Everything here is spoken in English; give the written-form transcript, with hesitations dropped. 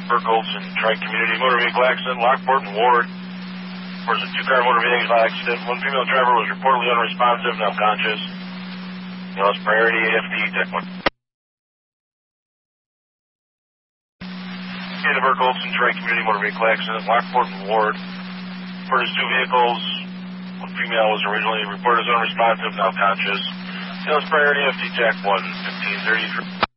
Burke Olson, Tri-Community Motor Vehicle Accident, Lockport and Ward. There's a two-car motor vehicle accident. One female driver was reportedly unresponsive and unconscious. Lost priority, AFT, Tech 1. The Burke Olson, Tri-Community Motor Vehicle Accident, Lockport and Ward. There's two vehicles. One female was originally reported as unresponsive, now conscious. Lost priority, AFT, Tech 1, 1533.